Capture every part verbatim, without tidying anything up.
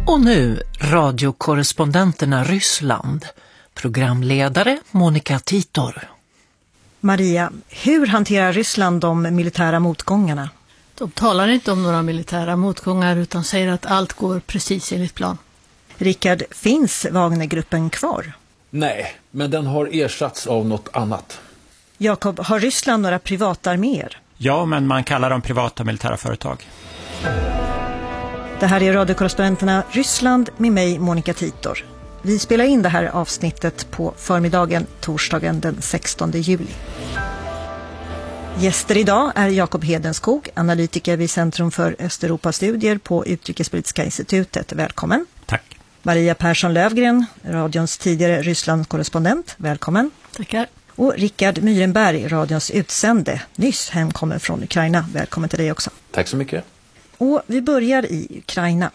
Och nu radiokorrespondenterna Ryssland. Programledare Monica Titor. Maria, hur hanterar Ryssland de militära motgångarna? De talar inte om några militära motgångar utan säger att allt går precis enligt plan. Rickard, finns Wagnergruppen kvar? Nej, men den har ersatts av något annat. Jakob, har Ryssland några privatarméer? Ja, men man kallar dem privata militära företag. Det här är radiokorrespondenterna Ryssland med mig, Monica Titor. Vi spelar in det här avsnittet på förmiddagen, torsdagen den sextonde juli. Gäster idag är Jakob Hedenskog, analytiker vid Centrum för Östeuropastudier på Utrikespolitiska institutet. Välkommen. Tack. Maria Persson Lövgren, radions tidigare Ryssland-korrespondent. Välkommen. Tackar. Och Rickard Myrenberg, radions utsände, nyss hemkommen från Ukraina. Välkommen till dig också. Tack så mycket. Och vi börjar i Ukraina.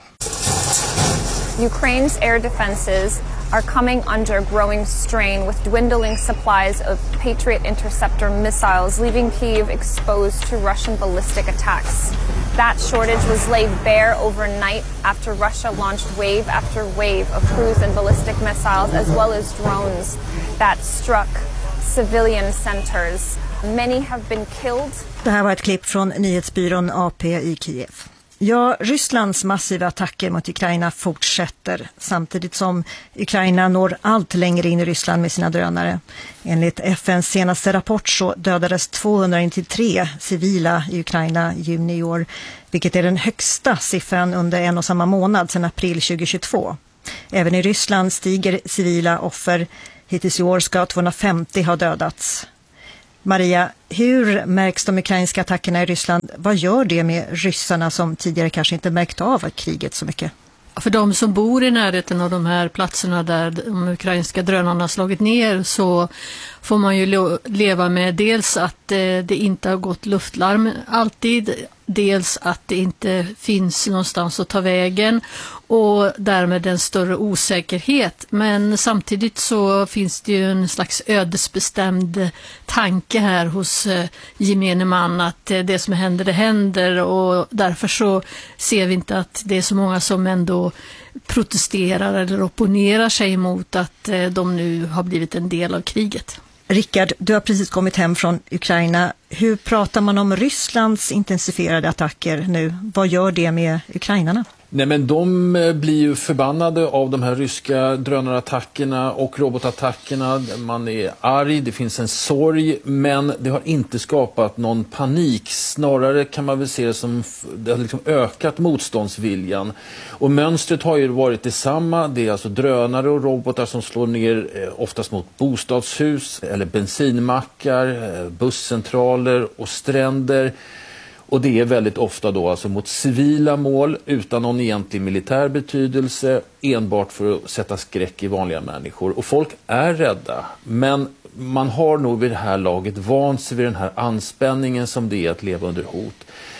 Ukraine's air defenses are coming under growing strain with dwindling supplies of Patriot interceptor missiles, leaving Kyiv exposed to Russian ballistic attacks. That shortage was laid bare overnight after Russia launched wave after wave of cruise and ballistic missiles, as well as drones that struck civilian centers. Many have been killed. Det här var ett klipp från nyhetsbyrån A P i Kiev. Ja, Rysslands massiva attacker mot Ukraina fortsätter samtidigt som Ukraina når allt längre in i Ryssland med sina drönare. Enligt F N:s senaste rapport så dödades tvåhundranittiotre civila i Ukraina i juni i år, vilket är den högsta siffran under en och samma månad sedan april tjugohundratjugotvå. Även i Ryssland stiger civila offer. Hittills i år ska tvåhundrafemtio ha dödats. Maria, hur märks de ukrainska attackerna i Ryssland? Vad gör det med ryssarna som tidigare kanske inte märkt av kriget så mycket? För de som bor i närheten av de här platserna där de ukrainska drönarna slagit ner så får man ju leva med dels att det inte har gått luftlarm alltid, dels att det inte finns någonstans att ta vägen och därmed en större osäkerhet. Men samtidigt så finns det ju en slags ödesbestämd tanke här hos gemene man att det som händer, det händer, och därför så ser vi inte att det är så många som ändå protesterar eller opponerar sig mot att de nu har blivit en del av kriget. Rickard, du har precis kommit hem från Ukraina. Hur pratar man om Rysslands intensifierade attacker nu? Vad gör det med ukrainarna? Nej, men de blir ju förbannade av de här ryska drönarattackerna och robotattackerna. Man är arg, det finns en sorg, men det har inte skapat någon panik. Snarare kan man väl se det som det har liksom ökat motståndsviljan. Och mönstret har ju varit detsamma. Det är alltså drönare och robotar som slår ner oftast mot bostadshus eller bensinmackar, busscentraler och stränder. Och det är väldigt ofta då alltså mot civila mål utan någon egentlig militär betydelse, enbart för att sätta skräck i vanliga människor. Och folk är rädda, men man har nog vid det här laget vant sig vid den här anspänningen som det är att leva under hot.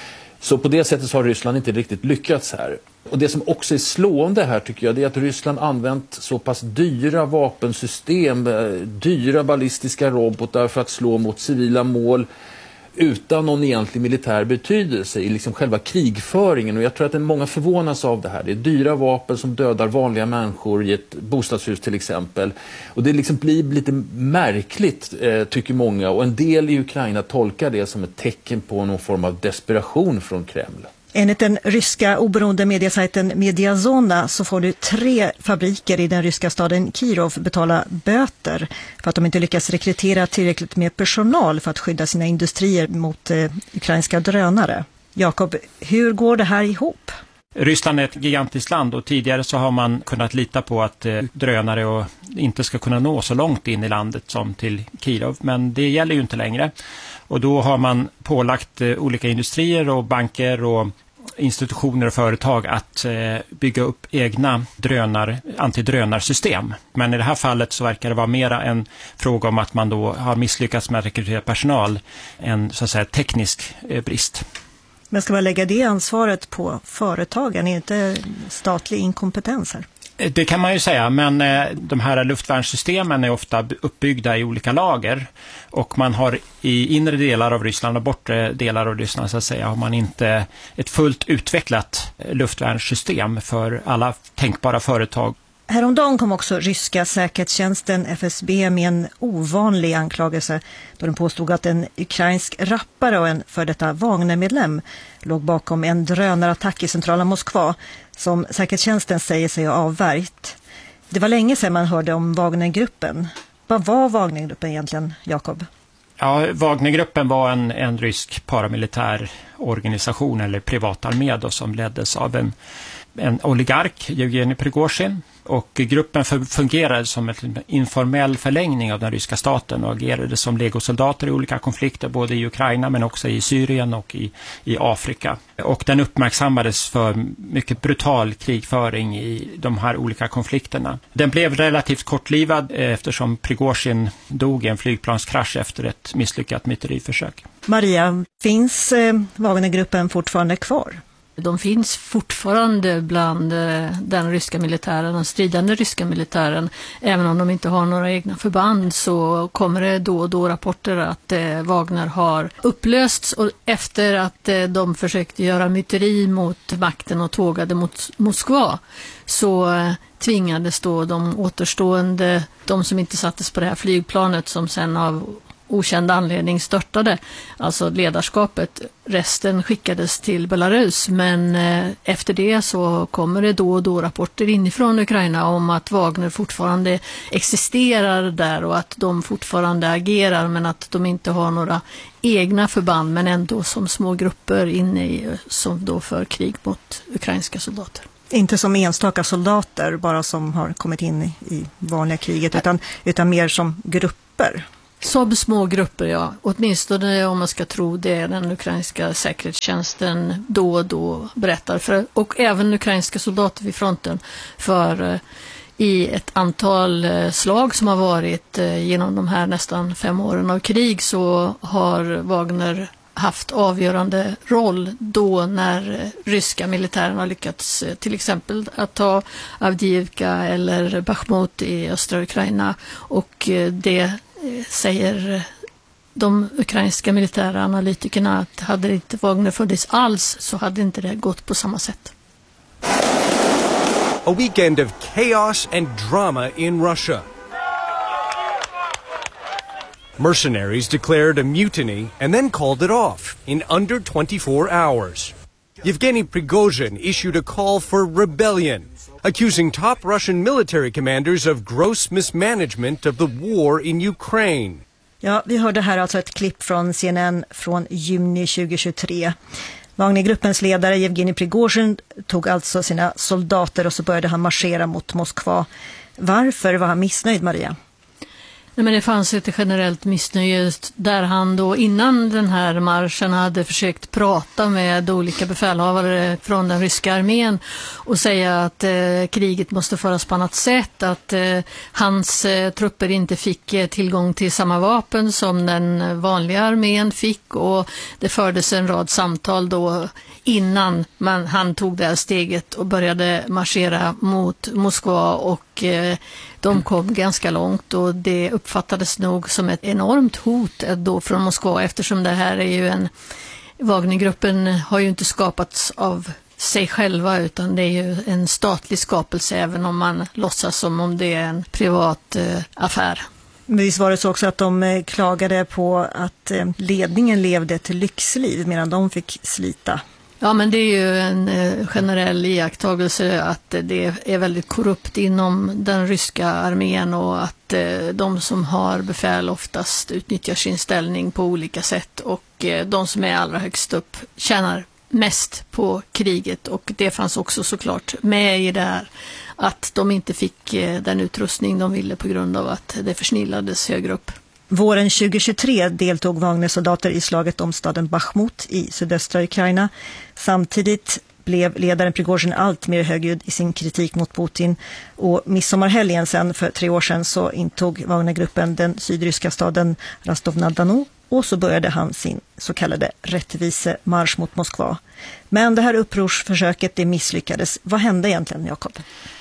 Så på det sättet så har Ryssland inte riktigt lyckats här. Och det som också är slående här tycker jag, det är att Ryssland använt så pass dyra vapensystem, dyra ballistiska robotar för att slå mot civila mål utan någon egentlig militär betydelse i liksom själva krigföringen. Och jag tror att många förvånas av det här. Det är dyra vapen som dödar vanliga människor i ett bostadshus till exempel. Och det liksom blir lite märkligt eh, tycker många. Och en del i Ukraina tolkar det som ett tecken på någon form av desperation från Kreml. Enligt den ryska oberoende mediasajten Mediazona så får du tre fabriker i den ryska staden Kirov betala böter för att de inte lyckas rekrytera tillräckligt med personal för att skydda sina industrier mot eh, ukrainska drönare. Jakob, hur går det här ihop? Ryssland är ett gigantiskt land och tidigare så har man kunnat lita på att eh, drönare och inte ska kunna nå så långt in i landet som till Kirov. Men det gäller ju inte längre. Och då har man pålagt eh, olika industrier och banker och institutioner och företag att eh, bygga upp egna drönar, antidrönarsystem. Men i det här fallet så verkar det vara mera en fråga om att man då har misslyckats med att rekrytera personal, en så att säga teknisk eh, brist. Men ska man lägga det ansvaret på företagen? Är inte statlig inkompetens här? Det kan man ju säga, men de här luftvärnssystemen är ofta uppbyggda i olika lager och man har i inre delar av Ryssland och bortre delar av Ryssland så att säga har man inte ett fullt utvecklat luftvärnssystem för alla tänkbara företag. Häromdagen kom också ryska säkerhetstjänsten F S B med en ovanlig anklagelse då den påstod att en ukrainsk rappare och en för detta Wagner-medlem låg bakom en drönarattack i centrala Moskva som säkerhetstjänsten säger sig ha avvärjt. Det var länge sedan man hörde om Wagnergruppen. Vad var Wagnergruppen egentligen, Jakob? Ja, Wagnergruppen var en, en rysk paramilitär organisation eller privatarmé då, som leddes av en, en oligark, Yevgeny Prigozhin. Och gruppen fungerade som en informell förlängning av den ryska staten och agerade som legosoldater i olika konflikter både i Ukraina men också i Syrien och i, i Afrika. Och den uppmärksammades för mycket brutal krigföring i de här olika konflikterna. Den blev relativt kortlivad eftersom Prigozhin dog i en flygplanskrasch efter ett misslyckat myteriförsök. Maria, finns eh, Wagnergruppen fortfarande kvar? De finns fortfarande bland den ryska militären, den stridande ryska militären. Även om de inte har några egna förband så kommer det då och då rapporter att Wagner har upplösts och efter att de försökte göra myteri mot makten och tågade mot Moskva så tvingades då de återstående, de som inte sattes på det här flygplanet som sen av okänd anledning störtade, alltså ledarskapet. Resten skickades till Belarus, men eh, efter det så kommer det då och då rapporter inifrån Ukraina om att Wagner fortfarande existerar där och att de fortfarande agerar men att de inte har några egna förband men ändå som små grupper inne i, som då för krig mot ukrainska soldater. Inte som enstaka soldater bara som har kommit in i, i vanliga kriget utan, utan mer som grupper. Som små grupper, ja. Åtminstone om man ska tro det den ukrainska säkerhetstjänsten då och då berättar. För, och även ukrainska soldater vid fronten. För i ett antal slag som har varit genom de här nästan fem åren av krig så har Wagner haft avgörande roll då när ryska militären har lyckats till exempel att ta Avdiivka eller Bakhmut i östra Ukraina och det säger de ukrainska militära analytikerna att hade inte Wagner funnits alls så hade inte det gått på samma sätt. A weekend of chaos and drama in Russia. Mercenaries declared a mutiny and then called it off in under twenty-four hours. Yevgeny Prigozhin issued a call for rebellion, accusing top Russian military commanders of gross mismanagement of the war in Ukraine. Ja, vi hörde här alltså ett klipp från C N N från juni tjugohundratjugotre. Wagnergruppens ledare Yevgeny Prigozhin tog alltså sina soldater och så började han marschera mot Moskva. Varför var han missnöjd, Maria? Nej, men det fanns ett generellt missnöje där han då innan den här marschen hade försökt prata med olika befälhavare från den ryska armén och säga att eh, kriget måste föras på annat sätt, att eh, hans eh, trupper inte fick eh, tillgång till samma vapen som den vanliga armén fick och det fördes en rad samtal då innan man, han tog det här steget och började marschera mot Moskva och eh, de kom ganska långt och det uppfattades nog som ett enormt hot då från Moskva eftersom det här är ju en Wagnergruppen har ju inte skapats av sig själva utan det är ju en statlig skapelse även om man låtsas som om det är en privat eh, affär. Visst var det så också att de klagade på att ledningen levde ett lyxliv medan de fick slita. Ja, men det är ju en eh, generell iakttagelse att det är väldigt korrupt inom den ryska armén och att eh, de som har befäl oftast utnyttjar sin ställning på olika sätt och eh, de som är allra högst upp tjänar mest på kriget och det fanns också såklart med i det här att de inte fick eh, den utrustning de ville på grund av att det försnillades högre upp. Våren tjugohundratjugotre deltog Wagner-soldater i slaget om staden Bakhmut i sydöstra Ukraina. Samtidigt blev ledaren Prigozhin allt mer högljudd i sin kritik mot Putin. Och midsommarhelgen sen för tre år sedan så intog Wagner-gruppen den sydryska staden Rostov-na-Donu och så började han sin så kallade rättvisemarsch mot Moskva. Men det här upprorsförsöket det misslyckades. Vad hände egentligen, Jakob?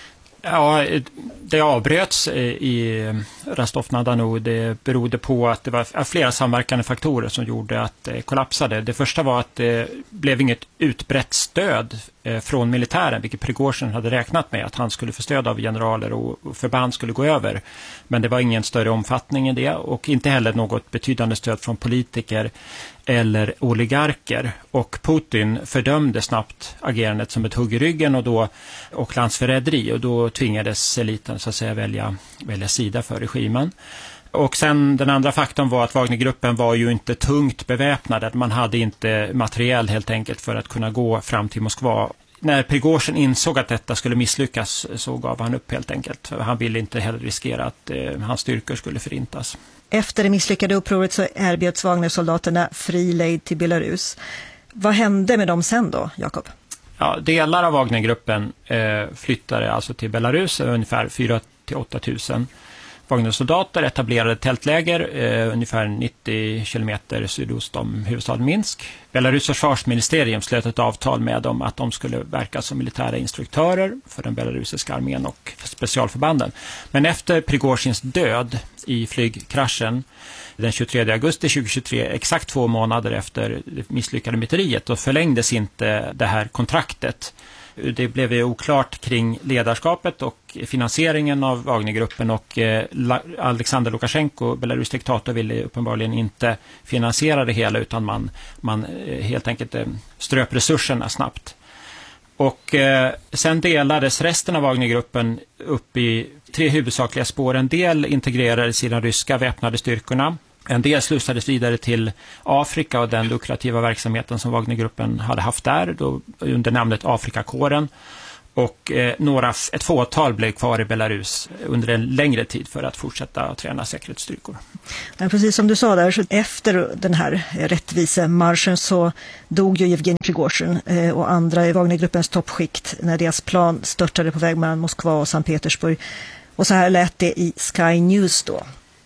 Ja, det avbröts i Rostov-na-Don. Det berodde på att det var flera samverkande faktorer som gjorde att det kollapsade. Det första var att det blev inget utbrett stöd från militären, vilket Prigozhin hade räknat med, att han skulle få stöd av generaler och förband skulle gå över. Men det var ingen större omfattning i det, och inte heller något betydande stöd från politiker eller oligarker. Och Putin fördömde snabbt agerandet som ett hugg i ryggen och, då, och landsförräderi, och då tvingades eliten så att säga välja, välja sida för regimen. Och sen den andra faktorn var att Wagnergruppen var ju inte tungt beväpnad. Man hade inte materiell helt enkelt för att kunna gå fram till Moskva. När Prigozhin insåg att detta skulle misslyckas så gav han upp helt enkelt. Han ville inte heller riskera att eh, hans styrkor skulle förintas. Efter det misslyckade upproret så erbjöds Wagner-soldaterna fri lejd till Belarus. Vad hände med dem sen då, Jakob? Ja, delar av Wagnergruppen eh, flyttade alltså till Belarus, ungefär fyra till åtta tusen. Wagner-soldater etablerade tältläger eh, ungefär nittio kilometer sydost om huvudstaden Minsk. Belarus försvarsministerium slöt ett avtal med dem att de skulle verka som militära instruktörer för den belarusiska armén och specialförbanden. Men efter Prigozhins död i flygkraschen den tjugotredje augusti tjugohundratjugotre, exakt två månader efter det misslyckade myteriet, då förlängdes inte det här kontraktet. Det blev ju oklart kring ledarskapet och finansieringen av Wagnergruppen, och eh, Alexander Lukasjenko, Belarus diktator, ville uppenbarligen inte finansiera det hela, utan man, man eh, helt enkelt eh, ströp resurserna snabbt. Och eh, sen delades resten av Wagnergruppen upp i tre huvudsakliga spår. En del integrerades i de ryska väpnade styrkorna. En del slussades vidare till Afrika och den lukrativa verksamheten som Wagnergruppen hade haft där, då, under namnet Afrikakåren. Och eh, några, ett fåtal blev kvar i Belarus under en längre tid för att fortsätta att träna säkerhetsstyrkor. Men precis som du sa där, så efter den här rättvisemarschen så dog ju Evgenij Prigozhin eh, och andra i Wagnergruppens toppskikt när deras plan störtade på väg mellan Moskva och Sankt Petersburg. Och så här lät det i Sky News då.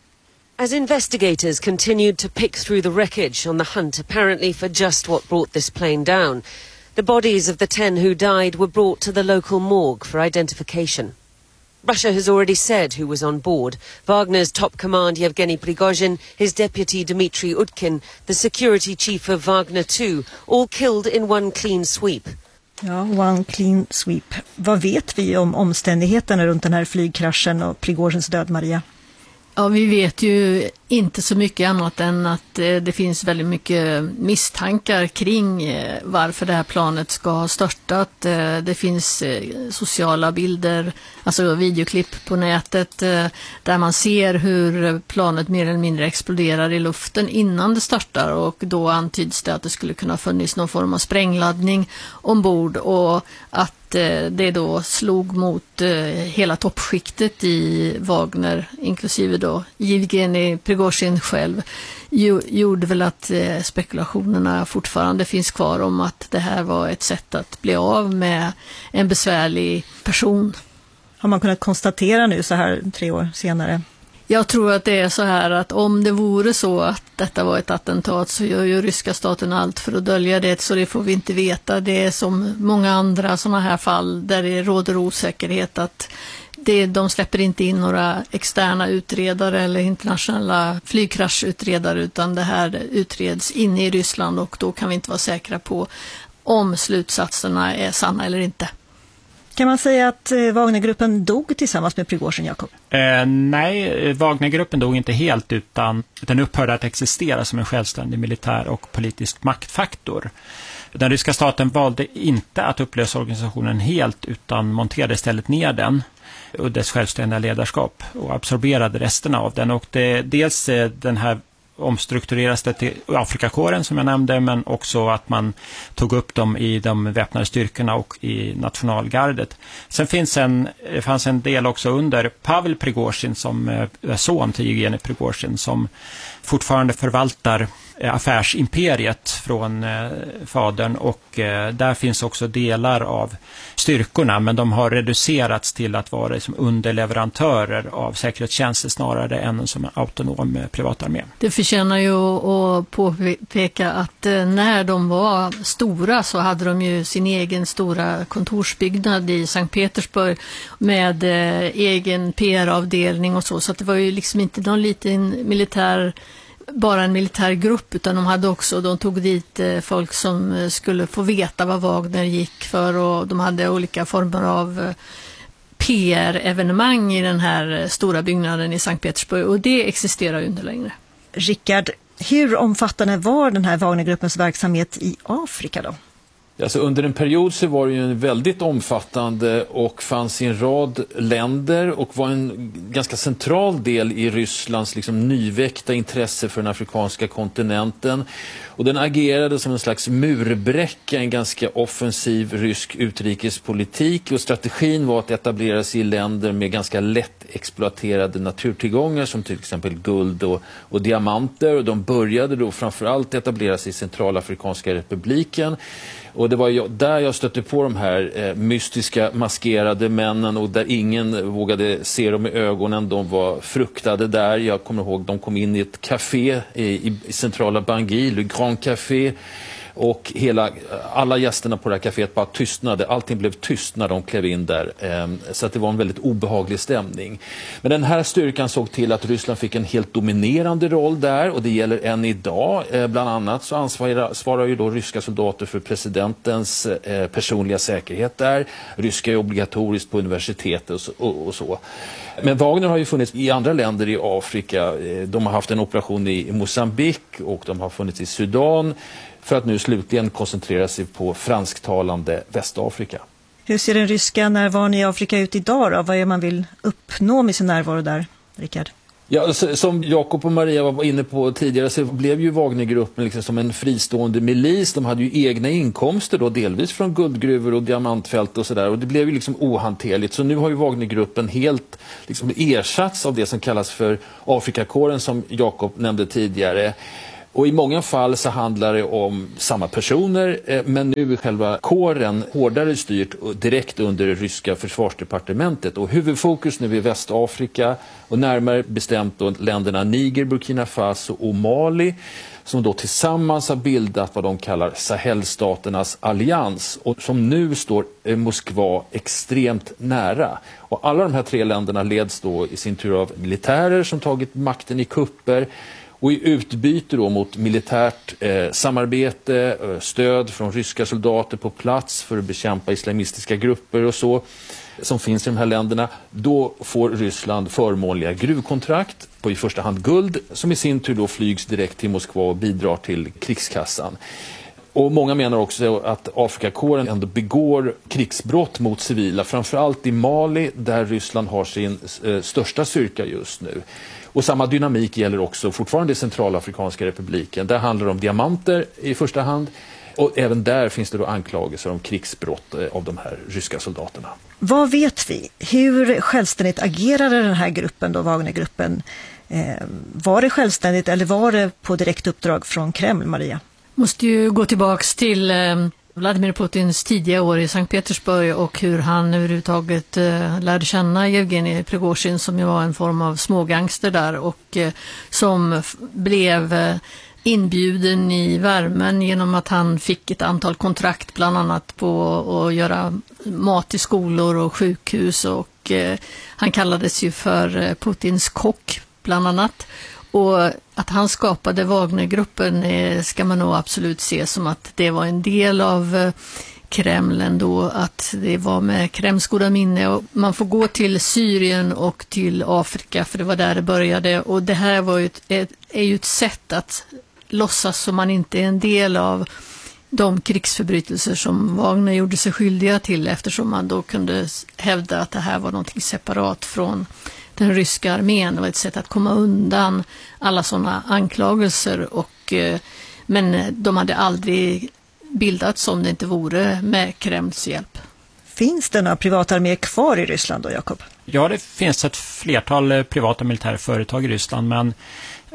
As investigators continued to pick through the wreckage on the hunt apparently for just what brought this plane down, the bodies of the ten who died were brought to the local morgue for identification. Russia has already said who was on board. Wagner's top command Yevgeny Prigozhin, his deputy Dmitry Utkin, the security chief of Wagner two, all killed in one clean sweep. Ja, one clean sweep. Vad vet vi om omständigheterna runt den här flygkraschen och Prigozhins död, Maria? Ja, vi vet ju inte så mycket annat än att eh, det finns väldigt mycket misstankar kring eh, varför det här planet ska ha störtat. Eh, det finns eh, sociala bilder, alltså videoklipp på nätet eh, där man ser hur planet mer eller mindre exploderar i luften innan det startar, och då antyds det att det skulle kunna funnits någon form av sprängladdning ombord och att det då slog mot eh, hela toppskiktet i Wagner, inklusive då Evgenij Prigozhin själv, ju, gjorde väl att eh, spekulationerna fortfarande finns kvar om att det här var ett sätt att bli av med en besvärlig person. Har man kunnat konstatera nu så här tre år senare? Jag tror att det är så här att om det vore så att detta var ett attentat så gör ju ryska staten allt för att dölja det, så det får vi inte veta. Det är som många andra sådana här fall där det råder osäkerhet, att det, de släpper inte in några externa utredare eller internationella flygkraschutredare, utan det här utreds inne i Ryssland, och då kan vi inte vara säkra på om slutsatserna är sanna eller inte. Kan man säga att Wagnergruppen dog tillsammans med Prigozhin, Jakob? Eh, nej, Wagnergruppen dog inte helt, utan den upphörde att existera som en självständig militär och politisk maktfaktor. Den ryska staten valde inte att upplösa organisationen helt, utan monterade istället ner den och dess självständiga ledarskap och absorberade resterna av den. Och det, dels den här omstruktureras det till Afrikakåren som jag nämnde, men också att man tog upp dem i de väpnade styrkorna och i nationalgardet. Sen finns en, det fanns en del också under Pavel Prigozhin, som är son till Evgenij Prigozhin, som fortfarande förvaltar affärsimperiet från eh, fadern och eh, där finns också delar av styrkorna, men de har reducerats till att vara som underleverantörer av säkerhetstjänster snarare än som en autonom eh, privatarmé. Det förtjänar ju att påpeka att eh, när de var stora så hade de ju sin egen stora kontorsbyggnad i Sankt Petersburg med eh, egen P R-avdelning och så, så att det var ju liksom inte någon liten militär bara en militär grupp, utan de hade också, de tog dit folk som skulle få veta vad Wagner gick för, och de hade olika former av P R-evenemang i den här stora byggnaden i Sankt Petersburg, och det existerar ju inte längre. Rickard, hur omfattande var den här Wagnergruppens verksamhet i Afrika då? Alltså under en period så var det ju en väldigt omfattande och fanns i en rad länder och var en ganska central del i Rysslands liksom nyväckta intresse för den afrikanska kontinenten. Och den agerade som en slags murbräcka, en ganska offensiv rysk utrikespolitik, och strategin var att etablera sig i länder med ganska lätt exploaterade naturtillgångar som till exempel guld och, och diamanter, och de började då framförallt etablera sig i Centralafrikanska republiken. Och det var ju där jag stötte på de här eh, mystiska maskerade männen, och där ingen vågade se dem i ögonen. De var fruktade där. Jag kommer ihåg, de kom in i ett café i, i, i centrala Bangui, Le Grand Café. Och hela, alla gästerna på det här kaféet bara tystnade. Allting blev tyst när de klev in där. Så att det var en väldigt obehaglig stämning. Men den här styrkan såg till att Ryssland fick en helt dominerande roll där. Och det gäller än idag. Bland annat så ansvarar, svarar ju då ryska soldater för presidentens personliga säkerhet där. Ryska är obligatoriskt på universitetet och så. Och så. Men Wagner har ju funnits i andra länder i Afrika. De har haft en operation i Mosambik och de har funnits i Sudan, för att nu slutligen koncentrera sig på fransktalande Västafrika. Hur ser den ryska närvaron i Afrika ut idag då? Vad är man vill uppnå med sin närvaro där, Rickard? Ja, som Jakob och Maria var inne på tidigare så blev ju Wagnergruppen liksom som en fristående milis. De hade ju egna inkomster då, delvis från guldgruvor och diamantfält och sådär. Och det blev ju liksom ohanterligt. Så nu har ju Wagnergruppen helt liksom ersatts av det som kallas för Afrikakåren, som Jakob nämnde tidigare. Och i många fall så handlar det om samma personer, men nu är själva kåren hårdare styrt direkt under det ryska försvarsdepartementet. Och huvudfokus nu är Västafrika, och närmare bestämt då länderna Niger, Burkina Faso och Mali, som då tillsammans har bildat vad de kallar Sahelstaternas allians, och som nu står Moskva extremt nära. Och alla de här tre länderna leds då i sin tur av militärer som tagit makten i kupper. Och i utbyte då mot militärt eh, samarbete, eh, stöd från ryska soldater på plats för att bekämpa islamistiska grupper och så, som finns i de här länderna, då får Ryssland förmånliga gruvkontrakt på i första hand guld, som i sin tur då flygs direkt till Moskva och bidrar till krigskassan. Och många menar också att Afrikakåren ändå begår krigsbrott mot civila, framförallt i Mali där Ryssland har sin eh, största styrka just nu. Och samma dynamik gäller också fortfarande i Centralafrikanska republiken. Där handlar det om diamanter i första hand. Och även där finns det då anklagelser om krigsbrott av de här ryska soldaterna. Vad vet vi? Hur självständigt agerade den här gruppen då, Wagnergruppen? Eh, var det självständigt eller var det på direkt uppdrag från Kreml, Maria? Måste ju gå tillbaks till eh, Vladimir Putins tidiga år i Sankt Petersburg och hur han överhuvudtaget eh, lärde känna Evgenij Prigozhin, som ju var en form av smågangster där, och eh, som f- blev eh, inbjuden i värmen genom att han fick ett antal kontrakt bland annat på att göra mat i skolor och sjukhus, och eh, han kallades ju för eh, Putins kock bland annat. Och att han skapade Wagnergruppen eh, ska man nog absolut se som att det var en del av eh, Kreml ändå, att det var med Kremls goda minne. Och man får gå till Syrien och till Afrika, för det var där det började. Och det här var ju ett, ett, är ju ett sätt att låtsas som man inte är en del av de krigsförbrytelser som Wagner gjorde sig skyldiga till, eftersom man då kunde hävda att det här var något separat från den ryska armén. Det var ett sätt att komma undan alla sådana anklagelser, och, men de hade aldrig bildats som det inte vore med Kremls hjälp. Finns det några privatarméer kvar i Ryssland då, Jakob? Ja, det finns ett flertal privata militära företag i Ryssland, men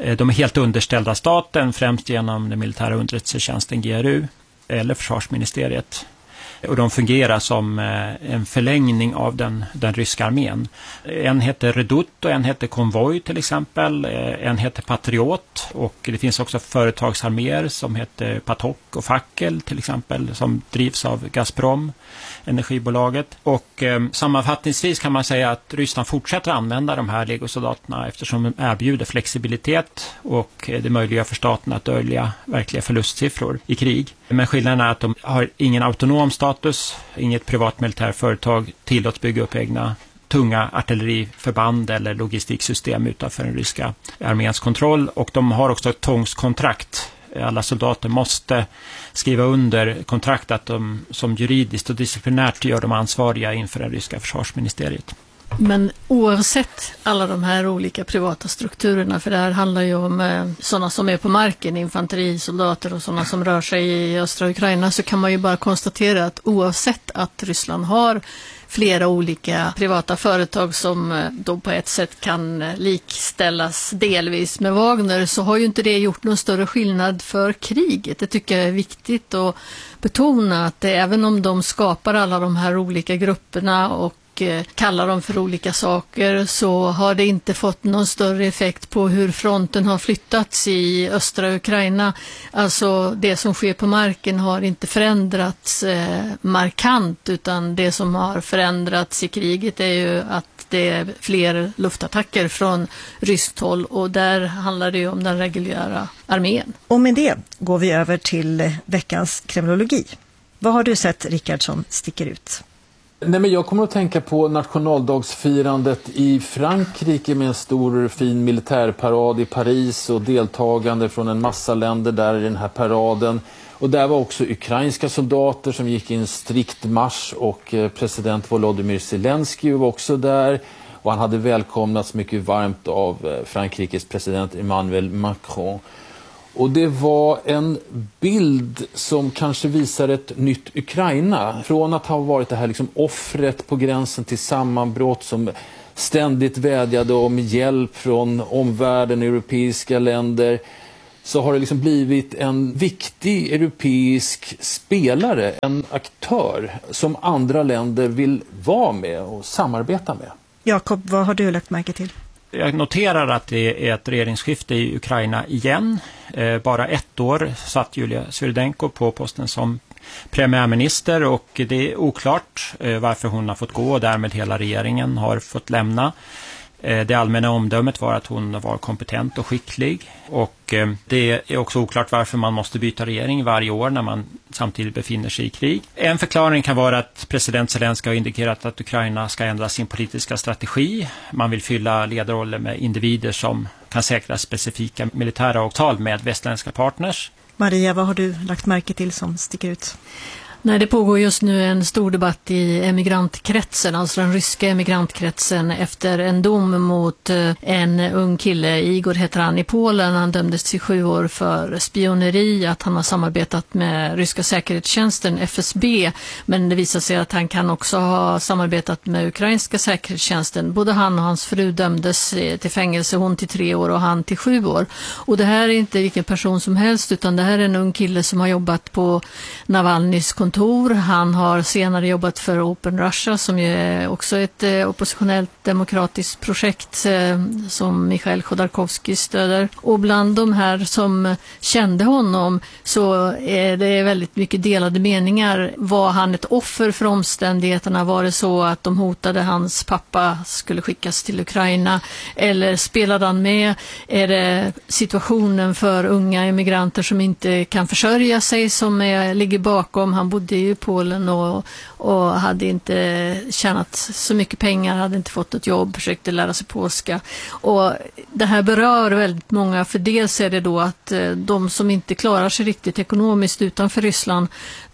De är helt underställda staten, främst genom den militära underrättelsetjänsten G R U eller försvarsministeriet. Och de fungerar som en förlängning av den, den ryska armén. En heter Redut och en heter Konvoj till exempel. En heter Patriot och det finns också företagsarméer som heter Patok och Fackel till exempel som drivs av Gazprom, energibolaget. Och eh, sammanfattningsvis kan man säga att Ryssland fortsätter använda de här legosoldaterna eftersom de erbjuder flexibilitet och det möjliggör för staten att dölja verkliga förlustsiffror i krig. Men skillnaden är att de har ingen autonom status, inget privat militärföretag tillåts bygga upp egna tunga artilleriförband eller logistiksystem utanför den ryska arméns kontroll och de har också ett tvångskontrakt. Alla soldater måste skriva under kontrakt att de som juridiskt och disciplinärt gör de ansvariga inför det ryska försvarsministeriet. Men oavsett alla de här olika privata strukturerna, för det här handlar ju om eh, sådana som är på marken, infanterisoldater och sådana som rör sig i östra Ukraina, så kan man ju bara konstatera att oavsett att Ryssland har flera olika privata företag som då på ett sätt kan likställas delvis med Wagner, så har ju inte det gjort någon större skillnad för kriget. Det tycker jag är viktigt att betona, att även om de skapar alla de här olika grupperna och kallar dem för olika saker, så har det inte fått någon större effekt på hur fronten har flyttats i östra Ukraina. Alltså det som sker på marken har inte förändrats eh, markant, utan det som har förändrats i kriget är ju att det är fler luftattacker från ryskt håll och där handlar det ju om den reguljära armén. Och med det går vi över till veckans kremlologi. Vad har du sett, Rickard, som sticker ut? Nej, men jag kommer att tänka på nationaldagsfirandet i Frankrike med en stor fin militärparad i Paris och deltagande från en massa länder där i den här paraden. Och där var också ukrainska soldater som gick i en strikt marsch och president Volodymyr Zelensky var också där. Och han hade välkomnats mycket varmt av Frankrikes president Emmanuel Macron. Och det var en bild som kanske visar ett nytt Ukraina. Från att ha varit det här liksom offret på gränsen till sammanbrott som ständigt vädjade om hjälp från omvärlden, europeiska länder, så har det liksom blivit en viktig europeisk spelare, en aktör som andra länder vill vara med och samarbeta med. Jakob, vad har du lagt märke till? Jag noterar att det är ett regeringsskifte i Ukraina igen. Eh, bara ett år satt Julia Svyrydenko på posten som premiärminister och det är oklart eh, varför hon har fått gå och därmed hela regeringen har fått lämna. Eh, det allmänna omdömet var att hon var kompetent och skicklig och eh, det är också oklart varför man måste byta regering varje år när man samtidigt befinner sig i krig. En förklaring kan vara att president Zelensky har indikerat att Ukraina ska ändra sin politiska strategi. Man vill fylla ledarroller med individer som kan säkra specifika militära avtal med västländska partners. Maria, vad har du lagt märke till som sticker ut? Nej, det pågår just nu en stor debatt i emigrantkretsen, alltså den ryska emigrantkretsen, efter en dom mot en ung kille, Igor heter han, i Polen. Han dömdes till sju år för spioneri, att han har samarbetat med ryska säkerhetstjänsten F S B, men det visar sig att han kan också ha samarbetat med ukrainska säkerhetstjänsten. Både han och hans fru dömdes till fängelse, hon till tre år och han till sju år. Och det här är inte vilken person som helst, utan det här är en ung kille som har jobbat på Navalnys kontor. Han har senare jobbat för Open Russia som ju är också ett eh, oppositionellt demokratiskt projekt eh, som Mikhail Khodorkovsky stöder. Och bland de här som kände honom så är det väldigt mycket delade meningar. Var han ett offer för omständigheterna? Var det så att de hotade hans pappa skulle skickas till Ukraina? Eller spelade han med? Är det situationen för unga emigranter som inte kan försörja sig som är, ligger bakom? Han bodde i Polen och, och hade inte tjänat så mycket pengar, hade inte fått ett jobb, försökte lära sig polska. Och det här berör väldigt många, för dels är det då att de som inte klarar sig riktigt ekonomiskt utanför Ryssland,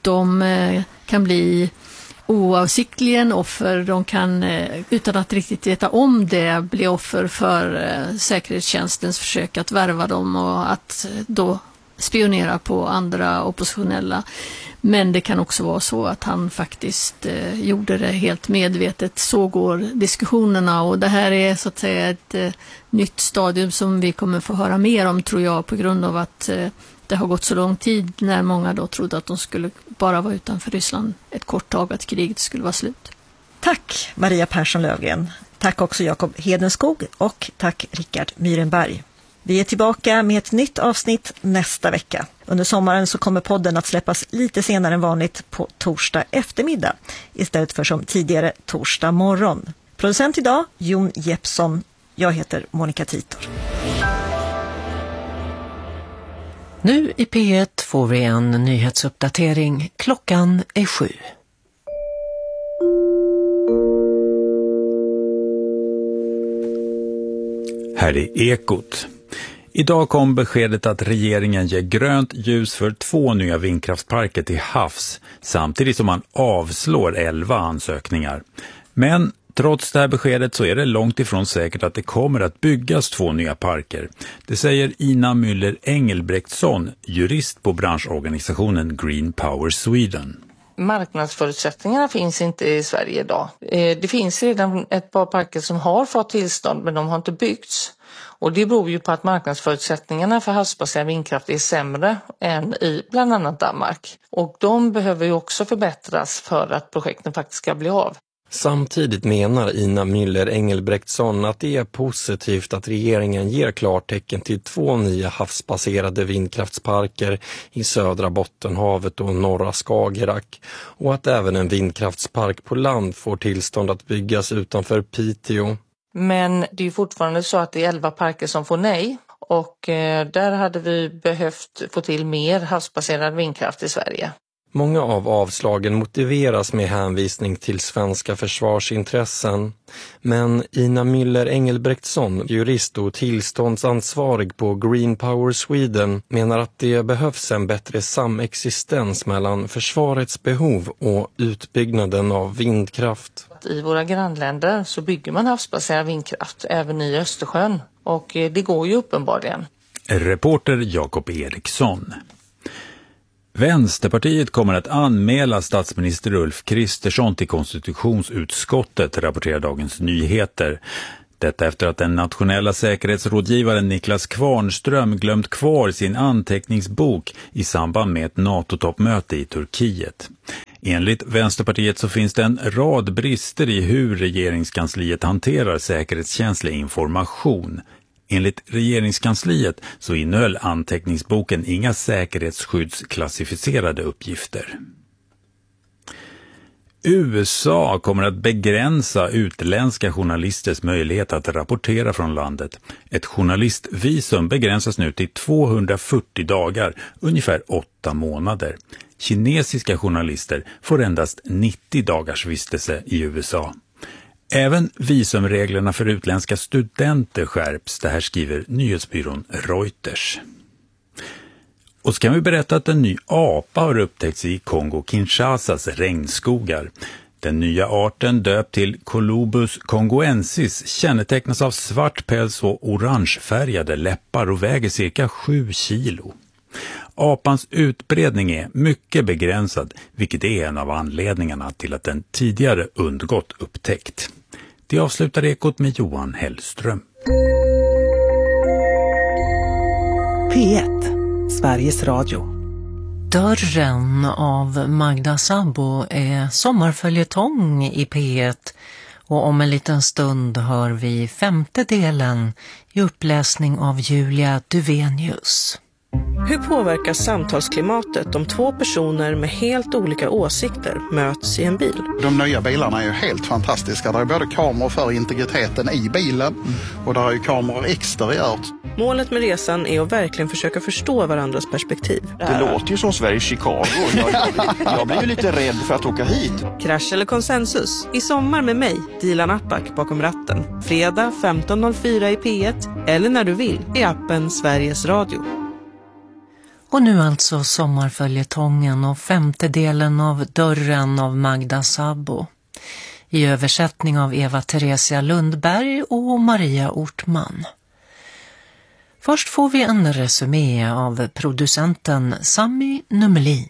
de kan bli oavsiktligen offer. De kan utan att riktigt veta om det bli offer för säkerhetstjänstens försök att värva dem och att då spionera på andra oppositionella. Men det kan också vara så att han faktiskt eh, gjorde det helt medvetet. Så går diskussionerna, och det här är så att säga ett eh, nytt stadium som vi kommer få höra mer om, tror jag, på grund av att eh, det har gått så lång tid, när många då trodde att de skulle bara vara utanför Ryssland ett kort tag, att kriget skulle vara slut. Tack Maria Persson Löfgren. Tack också Jakob Hedenskog och tack Rickard Myrenberg. Vi är tillbaka med ett nytt avsnitt nästa vecka. Under sommaren så kommer podden att släppas lite senare än vanligt på torsdag eftermiddag istället för som tidigare torsdag morgon. Producent idag Jon Jeppsson. Jag heter Monica Titor. Nu i P ett får vi en nyhetsuppdatering. Klockan är sju. Här är Ekot. Idag kom beskedet att regeringen ger grönt ljus för två nya vindkraftsparker till havs, samtidigt som man avslår elva ansökningar. Men trots det här beskedet så är det långt ifrån säkert att det kommer att byggas två nya parker. Det säger Ina Müller Engelbrektsson, jurist på branschorganisationen Green Power Sweden. Marknadsförutsättningarna finns inte i Sverige idag. Det finns redan ett par parker som har fått tillstånd, men de har inte byggts. Och det beror ju på att marknadsförutsättningarna för havsbaserad vindkraft är sämre än i bland annat Danmark. Och de behöver ju också förbättras för att projekten faktiskt ska bli av. Samtidigt menar Ina Müller Engelbrektsson att det är positivt att regeringen ger klartecken till två nya havsbaserade vindkraftsparker i södra Bottenhavet och norra Skagerrak, och att även en vindkraftspark på land får tillstånd att byggas utanför Piteå. Men det är ju fortfarande så att det är elva parker som får nej, och eh, där hade vi behövt få till mer havsbaserad vindkraft i Sverige. Många av avslagen motiveras med hänvisning till svenska försvarsintressen. Men Ina Müller Engelbrektsson, jurist och tillståndsansvarig på Green Power Sweden, menar att det behövs en bättre samexistens mellan försvarets behov och utbyggnaden av vindkraft. I våra grannländer så bygger man havsbaserad vindkraft även i Östersjön, och det går ju uppenbarligen. Reporter Jakob Eriksson. Vänsterpartiet kommer att anmäla statsminister Ulf Kristersson till konstitutionsutskottet, rapporterar Dagens Nyheter. Detta efter att den nationella säkerhetsrådgivaren Niklas Kvarnström glömt kvar sin anteckningsbok i samband med ett NATO-toppmöte i Turkiet. Enligt Vänsterpartiet så finns det en rad brister i hur regeringskansliet hanterar säkerhetskänslig information. Enligt regeringskansliet så innehöll anteckningsboken inga säkerhetsskyddsklassificerade uppgifter. U S A kommer att begränsa utländska journalisters möjlighet att rapportera från landet. Ett journalistvisum begränsas nu till tvåhundrafyrtio dagar, ungefär åtta månader. Kinesiska journalister får endast nittio dagars vistelse i U S A. Även visumreglerna för utländska studenter skärps, det här skriver nyhetsbyrån Reuters. Och så kan vi berätta att en ny apa har upptäckts i Kongo-Kinshasas regnskogar. Den nya arten, döpt till Colobus congoensis, kännetecknas av svart päls och orangefärgade läppar och väger cirka sju kilo. Apans utbredning är mycket begränsad, vilket är en av anledningarna till att den tidigare undgått upptäckt. Det avslutar Ekot med Johan Hellström. P ett, Sveriges Radio. Dörren av Magda Sabo är sommarföljetong i P ett, och om en liten stund hör vi femte delen i uppläsning av Julia Duvenius. Hur påverkas samtalsklimatet om två personer med helt olika åsikter möts i en bil? De nya bilarna är ju helt fantastiska. Det är både kameror för integriteten i bilen och där är ju kameror exteriört. Målet med resan är att verkligen försöka förstå varandras perspektiv. Det låter ju som Sverige Chicago. Jag, jag, jag blir ju lite rädd för att åka hit. Krasch eller konsensus? I sommar med mig, Dilan Apak, bakom ratten. Fredag femton noll fyra i P ett eller när du vill i appen Sveriges Radio. Och nu alltså sommarföljetongen och femte delen av Dörren av Magda Sabo. I översättning av Eva Theresia Lundberg och Maria Ortman. Först får vi en resumé av producenten Sami Nummelin.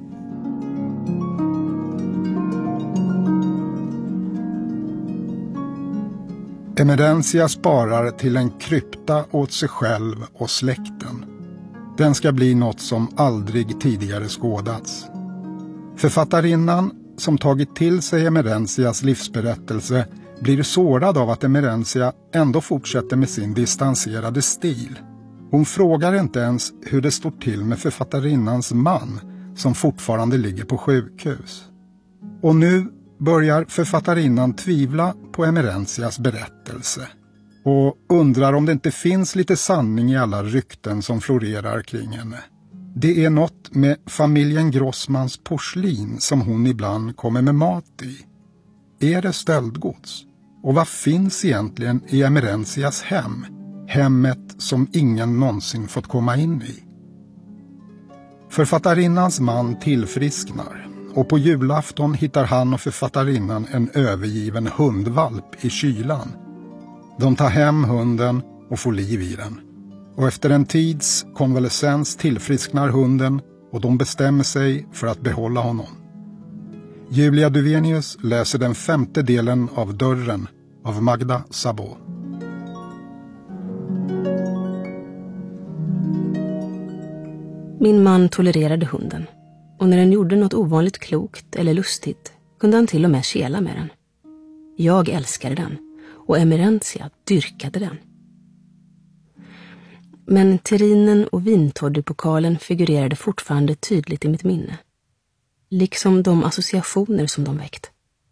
Emerentia sparar till en krypta åt sig själv och släkten. Den ska bli något som aldrig tidigare skådats. Författarinnan som tagit till sig Emerentias livsberättelse blir sårad av att Emerentia ändå fortsätter med sin distanserade stil. Hon frågar inte ens hur det står till med författarinnans man som fortfarande ligger på sjukhus. Och nu börjar författarinnan tvivla på Emerentias berättelse och undrar om det inte finns lite sanning i alla rykten som florerar kring henne. Det är något med familjen Grossmans porslin som hon ibland kommer med mat i. Är det stöldgods? Och vad finns egentligen i Emerentias hem? Hemmet som ingen någonsin fått komma in i. Författarinnans man tillfrisknar. Och på julafton hittar han och författarinnan en övergiven hundvalp i kylan. De tar hem hunden och får liv i den. Och efter en tids konvalescens tillfrisknar hunden och de bestämmer sig för att behålla honom. Julia Duvenius läser den femte delen av Dörren av Magda Sabo. Min man tolererade hunden. Och när den gjorde något ovanligt klokt eller lustigt kunde han till och med kela med den. Jag älskade den och Emerentia dyrkade den. Men terrinen och vintoddepokalen figurerade fortfarande tydligt i mitt minne. Liksom de associationer som de väckt.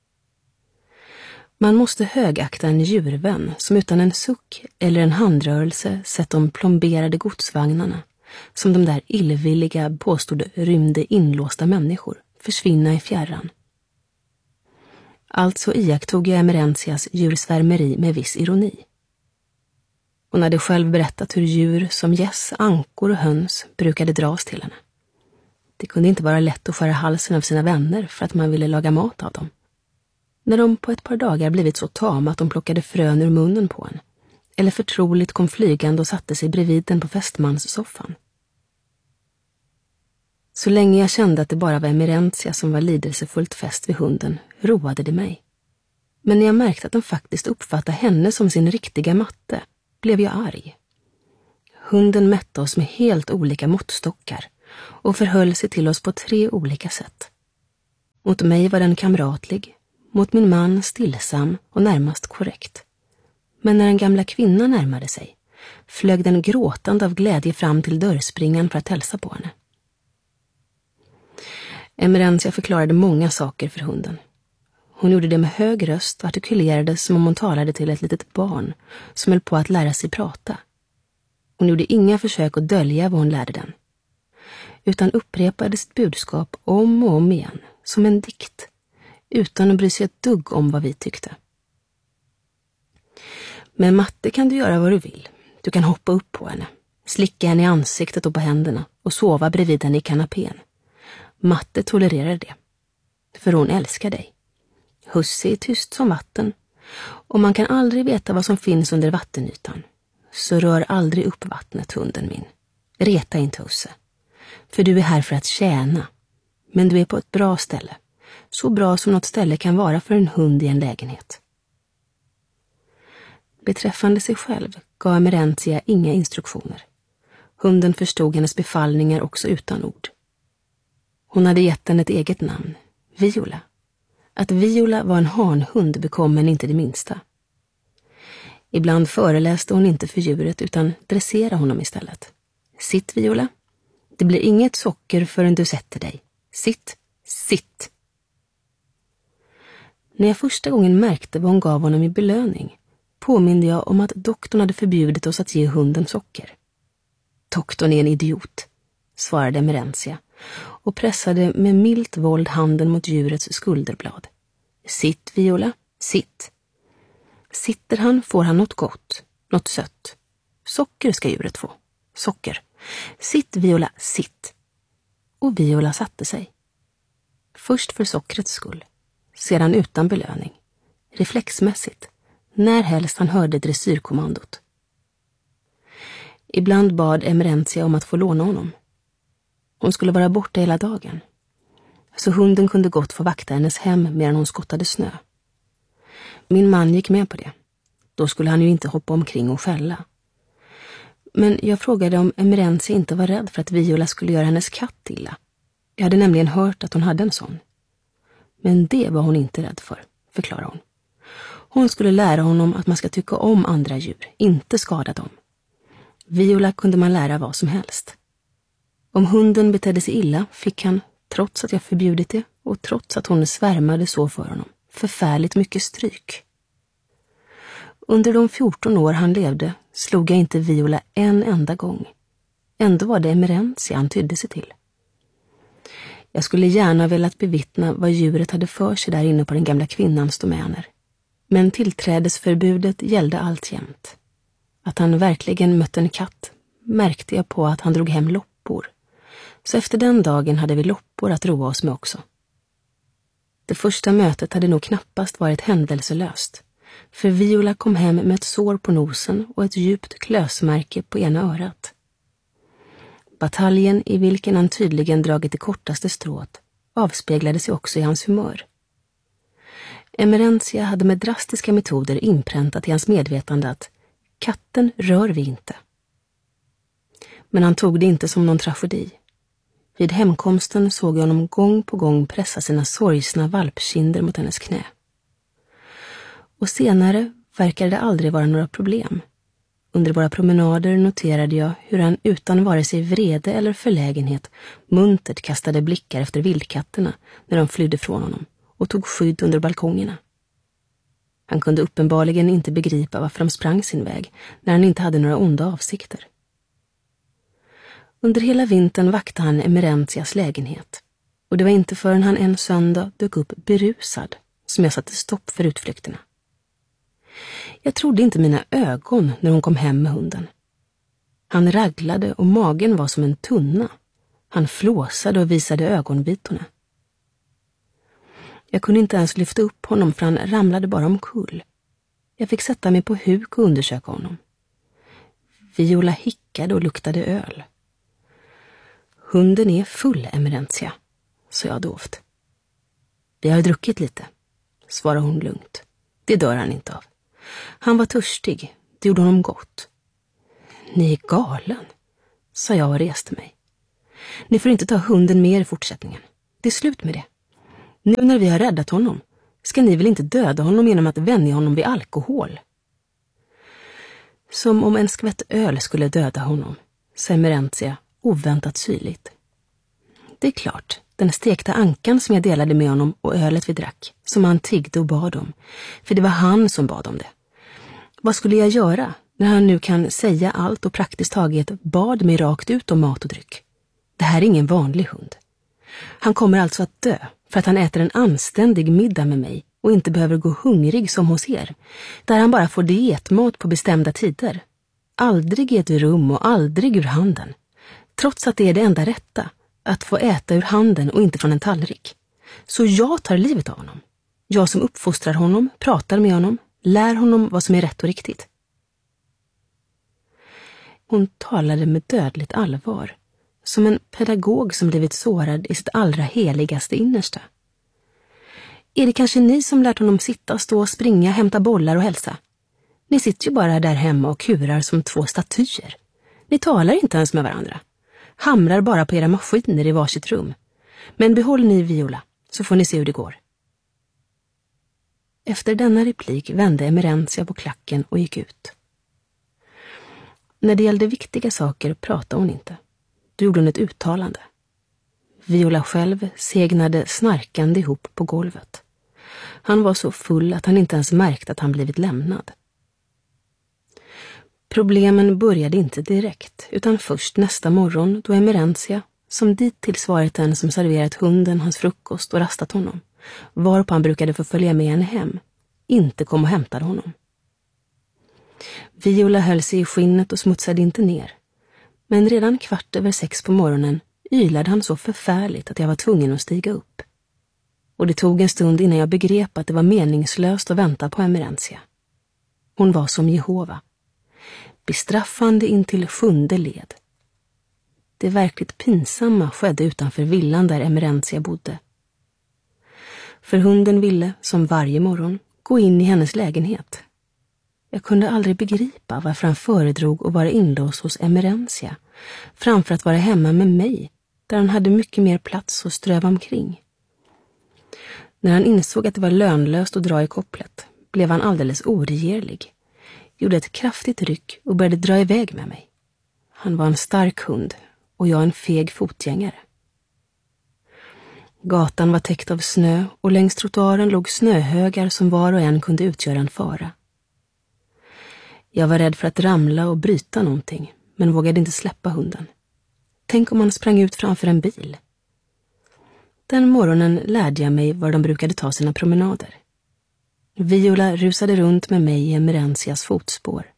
Man måste högakta en djurvän som utan en suck eller en handrörelse sett de plomberade godsvagnarna som de där illvilliga påstod rymde inlåsta människor försvinna i fjärran. Alltså iakttog jag Emerentias djursvärmeri med viss ironi. Hon hade själv berättat hur djur som gäss, ankor och höns brukade dras till henne. Det kunde inte vara lätt att skära halsen av sina vänner för att man ville laga mat av dem. När de på ett par dagar blivit så tama att de plockade frön ur munnen på en, eller förtroligt kom flygande och satte sig bredvid den på fästmanssoffan. Så länge jag kände att det bara var Emerentia som var lidelsefullt fäst vid hunden, roade det mig. Men när jag märkte att den faktiskt uppfattade henne som sin riktiga matte, blev jag arg. Hunden mätte oss med helt olika måttstockar och förhöll sig till oss på tre olika sätt. Mot mig var den kamratlig, mot min man stillsam och närmast korrekt. Men när den gamla kvinnan närmade sig, flög den gråtande av glädje fram till dörrspringan för att hälsa på henne. Emerentia förklarade många saker för hunden. Hon gjorde det med hög röst och artikulerade som om hon talade till ett litet barn som höll på att lära sig prata. Hon gjorde inga försök att dölja vad hon lärde den, utan upprepade sitt budskap om och om igen, som en dikt, utan att bry sig ett dugg om vad vi tyckte. Med matte kan du göra vad du vill. Du kan hoppa upp på henne, slicka henne i ansiktet och på händerna och sova bredvid henne i kanapén. Matte tolererar det, för hon älskar dig. Husse är tyst som vatten, och man kan aldrig veta vad som finns under vattenytan. Så rör aldrig upp vattnet, hunden min. Reta inte Husse, för du är här för att tjäna. Men du är på ett bra ställe, så bra som något ställe kan vara för en hund i en lägenhet. Beträffande sig själv gav Emerentia inga instruktioner. Hunden förstod hennes befallningar också utan ord. Hon hade gett den ett eget namn, Viola. Att Viola var en hanhund bekom henne inte det minsta. Ibland föreläste hon inte för djuret utan dresserade honom istället. Sitt Viola, det blir inget socker förrän du sätter dig. Sitt, sitt. När jag första gången märkte vad hon gav honom i belöning påminde jag om att doktorn hade förbjudit oss att ge hunden socker. Doktorn är en idiot, svarade Emerentia och pressade med milt våld handen mot djurets skulderblad. Sitt Viola, sitt. Sitter han får han något gott, något sött. Socker ska djuret få, socker. Sitt Viola, sitt. Och Viola satte sig. Först för sockrets skull, sedan utan belöning. Reflexmässigt, när helst han hörde dressyrkommandot. Ibland bad Emerentia om att få låna honom. Hon skulle vara borta hela dagen, så hunden kunde gott få vakta hennes hem medan hon skottade snö. Min man gick med på det. Då skulle han ju inte hoppa omkring och skälla. Men jag frågade om Emerentia inte var rädd för att Viola skulle göra hennes katt illa. Jag hade nämligen hört att hon hade en sån. Men det var hon inte rädd för, förklarar hon. Hon skulle lära honom att man ska tycka om andra djur, inte skada dem. Viola kunde man lära vad som helst. Om hunden betedde sig illa fick han, trots att jag förbjudit det och trots att hon svärmade så för honom, förfärligt mycket stryk. Under de fjorton år han levde slog jag inte Viola en enda gång. Ändå var det Emerentia han tydde sig till. Jag skulle gärna velat bevittna vad djuret hade för sig där inne på den gamla kvinnans domäner. Men tillträdesförbudet gällde alltjämt. Att han verkligen mötte en katt märkte jag på att han drog hem loppor. Så efter den dagen hade vi loppor att roa oss med också. Det första mötet hade nog knappast varit händelselöst. För Viola kom hem med ett sår på nosen och ett djupt klösmärke på ena örat. Bataljen i vilken han tydligen dragit det kortaste strået avspeglade sig också i hans humör. Emerentia hade med drastiska metoder inpräntat i hans medvetande att katten rör vi inte. Men han tog det inte som någon tragedi. Vid hemkomsten såg jag honom gång på gång pressa sina sorgsna valpkinder mot hennes knä. Och senare verkade det aldrig vara några problem. Under våra promenader noterade jag hur han utan vare sig vrede eller förlägenhet muntert kastade blickar efter vildkatterna när de flydde från honom och tog skydd under balkongerna. Han kunde uppenbarligen inte begripa varför de sprang sin väg när han inte hade några onda avsikter. Under hela vintern vaktade han Emerentias lägenhet och det var inte förrän han en söndag dök upp berusad som jag satte stopp för utflykterna. Jag trodde inte mina ögon när hon kom hem med hunden. Han raglade och magen var som en tunna. Han flåsade och visade ögonbitorna. Jag kunde inte ens lyfta upp honom för han ramlade bara omkull. Jag fick sätta mig på huk och undersöka honom. Viola hickade och luktade öl. Hunden är full, Emerentia, sa jag dovt. Vi har druckit lite, svarade hon lugnt. Det dör han inte av. Han var törstig, det gjorde honom gott. Ni är galen, sa jag och reste mig. Ni får inte ta hunden med er i fortsättningen. Det är slut med det. Nu när vi har räddat honom, ska ni väl inte döda honom genom att vänja honom vid alkohol? Som om en skvätt öl skulle döda honom, sa Emerentia oväntat syrligt. Det är klart, den stekta ankan som jag delade med honom och ölet vi drack, som han tiggde och bad om, för det var han som bad om det. Vad skulle jag göra när han nu kan säga allt och praktiskt taget bad mig rakt ut om mat och dryck? Det här är ingen vanlig hund. Han kommer alltså att dö för att han äter en anständig middag med mig och inte behöver gå hungrig som hos er, där han bara får dietmat på bestämda tider. Aldrig i ett rum och aldrig ur handen. Trots att det är det enda rätta, att få äta ur handen och inte från en tallrik. Så jag tar livet av honom. Jag som uppfostrar honom, pratar med honom, lär honom vad som är rätt och riktigt. Hon talade med dödligt allvar, som en pedagog som blivit sårad i sitt allra heligaste innersta. Är det kanske ni som lärt honom sitta, stå och springa, hämta bollar och hälsa? Ni sitter ju bara där hemma och kurar som två statyer. Ni talar inte ens med varandra. Hamrar bara på era maskiner i varsitt rum. Men behåll ni Viola, så får ni se hur det går. Efter denna replik vände Emerentia på klacken och gick ut. När det gällde viktiga saker pratade hon inte. Då gjorde hon ett uttalande. Viola själv segnade snarkande ihop på golvet. Han var så full att han inte ens märkte att han blivit lämnad. Problemen började inte direkt, utan först nästa morgon då Emerentia, som dittills varit den som serverat hunden hans frukost och rastat honom, varpå han brukade få följa med henne hem, inte kom och hämtade honom. Viola höll sig i skinnet och smutsade inte ner. Men redan kvart över sex på morgonen ylade han så förfärligt att jag var tvungen att stiga upp. Och det tog en stund innan jag begrep att det var meningslöst att vänta på Emerentia. Hon var som Jehova. bestraffande intill sjunde led. Det verkligt pinsamma skedde utanför villan där Emerentia bodde. För hunden ville, som varje morgon, gå in i hennes lägenhet. Jag kunde aldrig begripa varför han föredrog att vara inlåst hos Emerentia framför att vara hemma med mig, där han hade mycket mer plats att ströva omkring. När han insåg att det var lönlöst att dra i kopplet blev han alldeles oregerlig, gjorde ett kraftigt ryck och började dra iväg med mig. Han var en stark hund och jag en feg fotgängare. Gatan var täckt av snö och längs trottoaren låg snöhögar som var och en kunde utgöra en fara. Jag var rädd för att ramla och bryta någonting, men vågade inte släppa hunden. Tänk om han sprang ut framför en bil. Den morgonen lärde jag mig var de brukade ta sina promenader. Viola rusade runt med mig i Emerensias fotspår.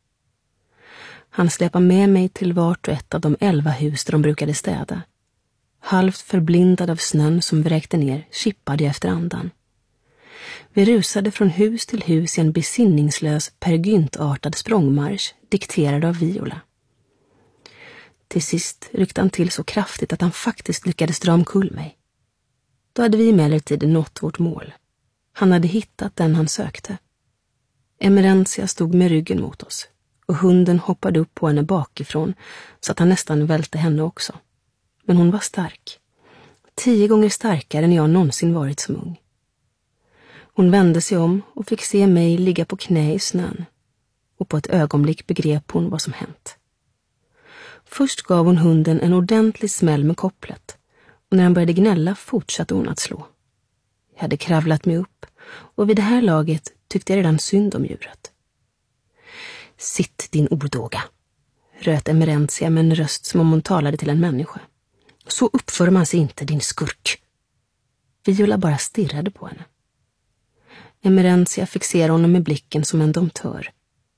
Han släpade med mig till vart och ett av de elva hus där de brukade städa. Halvt förblindad av snön som vräkte ner kippade jag efter andan. Vi rusade från hus till hus i en besinningslös, pergyntartad språngmarsch dikterad av Viola. Till sist ryckte han till så kraftigt att han faktiskt lyckades dra omkull mig. Då hade vi emellertid nått vårt mål. Han hade hittat den han sökte. Emerentia stod med ryggen mot oss och hunden hoppade upp på henne bakifrån så att han nästan välte henne också. Men hon var stark. Tio gånger starkare än jag någonsin varit som ung. Hon vände sig om och fick se mig ligga på knä i snön. Och på ett ögonblick begrep hon vad som hänt. Först gav hon hunden en ordentlig smäll med kopplet. Och när han började gnälla fortsatte hon att slå. Jag hade kravlat mig upp och vid det här laget tyckte jag redan synd om djuret. Sitt din odåga, röt Emerentia med en röst som om hon talade till en människa. Så uppför man sig inte, din skurk. Viola bara stirrade på henne. Emerentia fixerade honom med blicken som en domptör.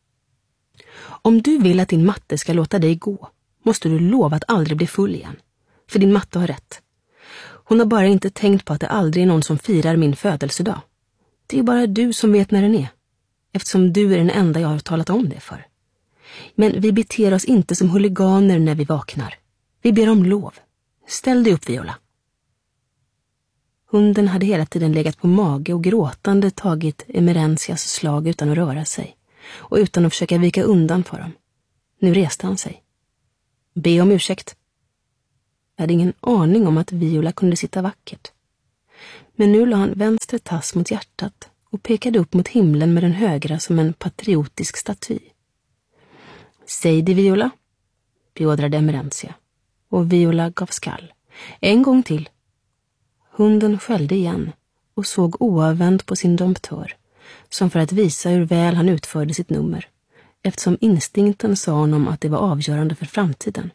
Om du vill att din matte ska låta dig gå, måste du lova att aldrig bli full igen. För din matte har rätt. Hon har bara inte tänkt på att det aldrig är någon som firar min födelsedag. Det är bara du som vet när den är. Eftersom du är den enda jag har talat om det för. Men vi beter oss inte som huliganer när vi vaknar. Vi ber om lov. Ställ dig upp, Viola. Hunden hade hela tiden legat på mage och gråtande tagit Emerensias slag utan att röra sig. Och utan att försöka vika undan för dem. Nu reste han sig. Be om ursäkt. Jag hade ingen aning om att Viola kunde sitta vackert. Men nu la han vänster tass mot hjärtat och pekade upp mot himlen med den högra som en patriotisk staty. Säg det, Viola, beordrade Emerentia. Och Viola gav skall. En gång till. Hunden skällde igen och såg oavvänt på sin domptör, som för att visa hur väl han utförde sitt nummer, eftersom instinkten sa honom att det var avgörande för framtiden.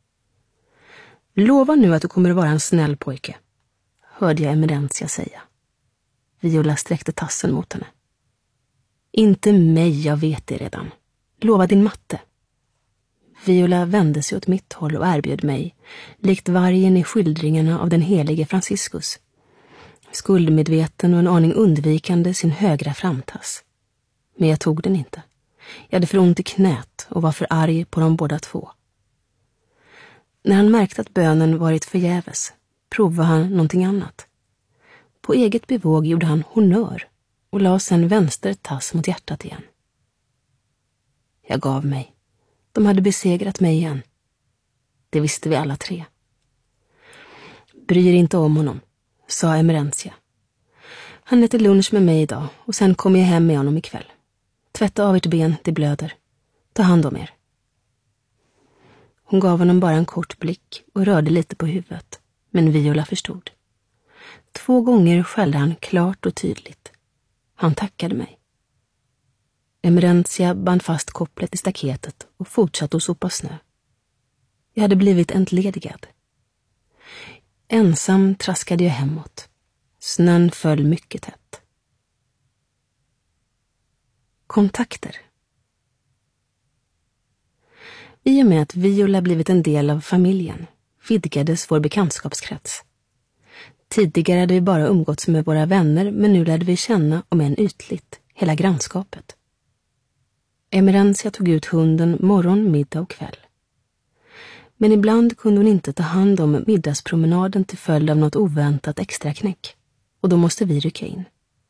Lova nu att du kommer att vara en snäll pojke, hörde jag Emerentia säga. Viola sträckte tassen mot henne. Inte mig, jag vet det redan. Lova din matte. Viola vände sig åt mitt håll och erbjöd mig, likt vargen i skildringarna av den helige Franciscus, skuldmedveten och en aning undvikande sin högra framtass. Men jag tog den inte. Jag hade för ont i knät och var för arg på de båda två. När han märkte att bönen varit förgäves provade han någonting annat. På eget bevåg gjorde han honör och la sedan vänster tass mot hjärtat igen. Jag gav mig. De hade besegrat mig igen. Det visste vi alla tre. Bryr inte om honom, sa Emerentia. Han äter lunch med mig idag och sen kommer jag hem med honom ikväll. Tvätta av ert ben, det blöder. Ta hand om er. Hon gav honom bara en kort blick och rörde lite på huvudet, men Viola förstod. Två gånger skällde han klart och tydligt. Han tackade mig. Emerentia band fast kopplet i staketet och fortsatte att sopa snö. Jag hade blivit entledigad. Ensam traskade jag hemåt. Snön föll mycket tätt. Kontakter. I och med att Viola blivit en del av familjen vidgades vår bekantskapskrets. Tidigare hade vi bara umgåtts med våra vänner, men nu lärde vi känna, om än ytligt, hela grannskapet. Emerencia tog ut hunden morgon, middag och kväll. Men ibland kunde hon inte ta hand om middagspromenaden till följd av något oväntat extra knäck. Och då måste vi rycka in.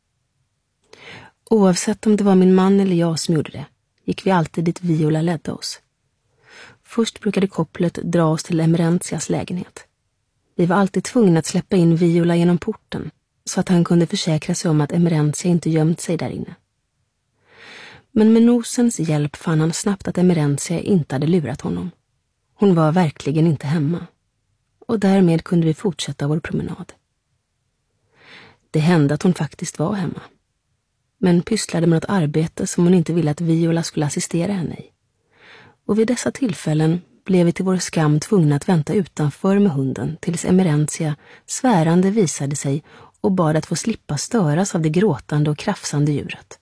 Oavsett om det var min man eller jag som gjorde det, gick vi alltid dit Viola ledde oss. Först brukade kopplet dra oss till Emerencias lägenhet. Vi var alltid tvungna att släppa in Viola genom porten, så att han kunde försäkra sig om att Emerencia inte gömt sig där inne. Men med nosens hjälp fann han snabbt att Emerencia inte hade lurat honom. Hon var verkligen inte hemma. Och därmed kunde vi fortsätta vår promenad. Det hände att hon faktiskt var hemma. Men pysslade med något arbete som hon inte ville att Viola skulle assistera henne i. Och vid dessa tillfällen blev vi till vår skam tvungna att vänta utanför med hunden tills Emerencia svärande visade sig och bad att få slippa störas av det gråtande och krafsande djuret.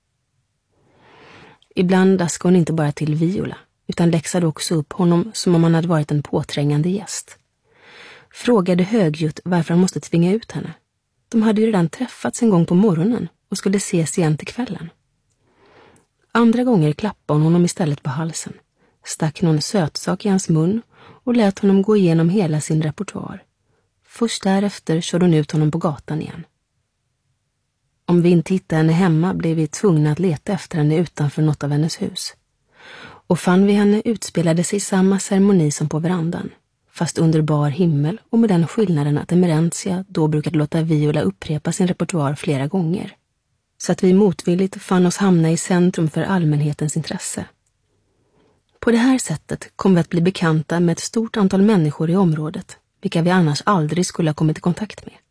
Ibland daskade hon inte bara till Viola, utan läxade också upp honom som om han hade varit en påträngande gäst. Frågade högljutt varför han måste tvinga ut henne. De hade ju redan träffats en gång på morgonen och skulle ses igen till kvällen. Andra gånger klappade hon honom istället på halsen, stack någon sötsak i hans mun och lät honom gå igenom hela sin repertoar. Först därefter körde hon ut honom på gatan igen. Om vi inte hittade henne hemma blev vi tvungna att leta efter henne utanför något av hennes hus. Och fann vi henne utspelade sig samma ceremoni som på verandan, fast under bar himmel och med den skillnaden att Emerencia då brukade låta Viola upprepa sin repertoar flera gånger. Så att vi motvilligt fann oss hamna i centrum för allmänhetens intresse. På det här sättet kom vi att bli bekanta med ett stort antal människor i området, vilka vi annars aldrig skulle ha kommit i kontakt med.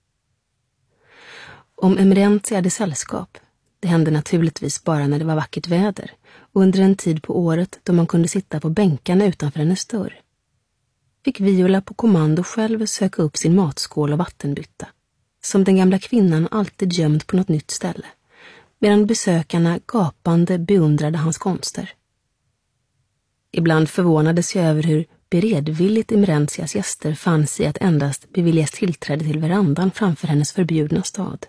Om Emerencia hade sällskap, det hände naturligtvis bara när det var vackert väder och under en tid på året då man kunde sitta på bänkarna utanför hennes dörr, fick Viola på kommando själv söka upp sin matskål och vattenbytta, som den gamla kvinnan alltid gömd på något nytt ställe, medan besökarna gapande beundrade hans konster. Ibland förvånades jag över hur beredvilligt Emerencias gäster fann sig att endast beviljas tillträde till verandan framför hennes förbjudna stad.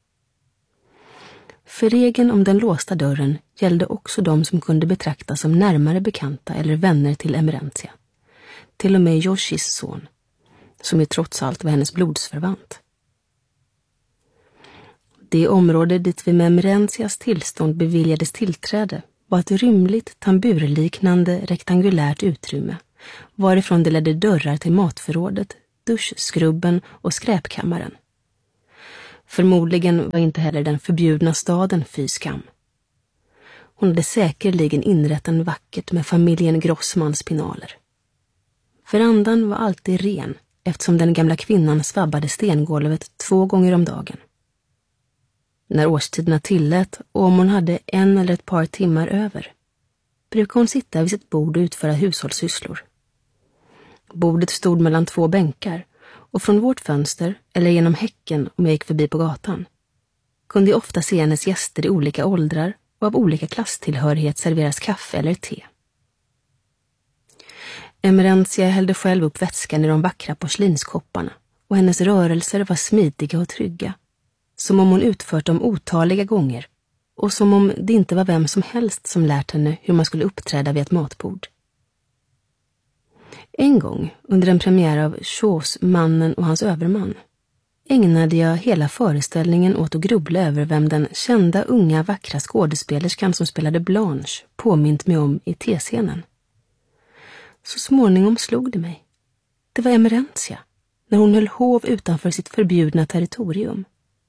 För regeln om den låsta dörren gällde också de som kunde betraktas som närmare bekanta eller vänner till Emerencia. Till och med Yoshis son, som ju trots allt var hennes blodsförvant. Det område dit vi med Emerencias tillstånd beviljades tillträde var ett rymligt tamburliknande rektangulärt utrymme, varifrån det ledde dörrar till matförrådet, duschskrubben och skräpkammaren. Förmodligen var inte heller den förbjudna staden fy skam. Hon hade säkerligen inrett en vackert med familjen Grossmans pinaler. Verandan var alltid ren, eftersom den gamla kvinnan svabbade stengolvet två gånger om dagen. När årstiderna tillät och om hon hade en eller ett par timmar över, brukade hon sitta vid sitt bord och utföra hushållssysslor. Bordet stod mellan två bänkar och från vårt fönster, eller genom häcken om jag gick förbi på gatan, kunde jag ofta se hennes gäster i olika åldrar och av olika klasstillhörighet serveras kaffe eller te. Emerencia hällde själv upp vätskan i de vackra porslinskopparna och hennes rörelser var smidiga och trygga, som om hon utfört dem otaliga gånger och som om det inte var vem som helst som lärt henne hur man skulle uppträda vid ett matbord. En gång, under en premiär av Shaws Mannen och hans överman, ägnade jag hela föreställningen åt att grubbla över vem den kända unga vackra skådespelerskan som spelade Blanche påmint mig om i T-scenen. Så småningom slog det mig. Det var Emerencia, när hon höll hov utanför sitt förbjudna territorium.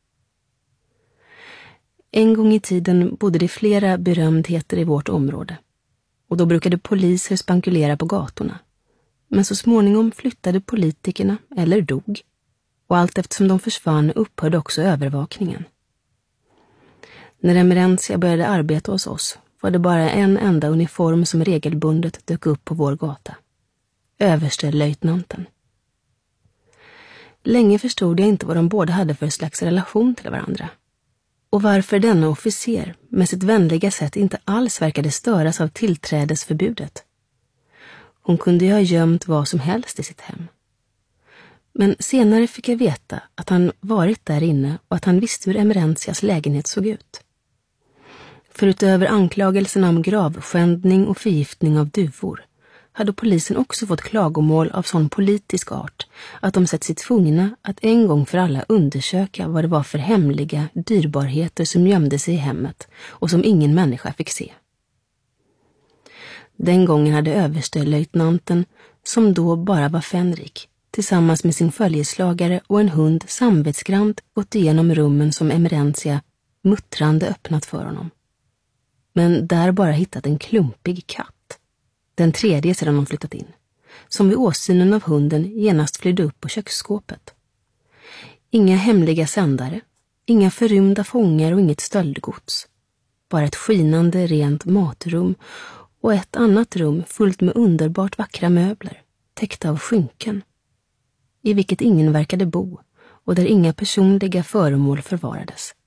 En gång i tiden bodde det flera berömdheter i vårt område, och då brukade poliser spankulera på gatorna. Men så småningom flyttade politikerna eller dog, och allt eftersom de försvann upphörde också övervakningen. När Emerencia började arbeta hos oss var det bara en enda uniform som regelbundet dök upp på vår gata. Överstelöjtnanten. Länge förstod jag inte vad de båda hade för slags relation till varandra. Och varför denna officer med sitt vänliga sätt inte alls verkade störas av tillträdesförbudet. Hon kunde ju ha gömt vad som helst i sitt hem. Men senare fick jag veta att han varit där inne och att han visste hur Emerencias lägenhet såg ut. Förutöver anklagelserna om gravskändning och förgiftning av duvor hade polisen också fått klagomål av sån politisk art att de sett sig tvungna att en gång för alla undersöka vad det var för hemliga dyrbarheter som gömde sig i hemmet och som ingen människa fick se. Den gången hade överstelöjtnanten, som då bara var Fänrik, tillsammans med sin följeslagare och en hund samvetsgrant gått igenom rummen som Emerentia muttrande öppnat för honom. Men där bara hittat en klumpig katt. Den tredje sedan de flyttat in, som vid åsynen av hunden genast flydde upp på köksskåpet. Inga hemliga sändare, inga förrymda fångar och inget stöldgods. Bara ett skinande rent matrum och ett annat rum fullt med underbart vackra möbler, täckta av skynken, i vilket ingen verkade bo och där inga personliga föremål förvarades.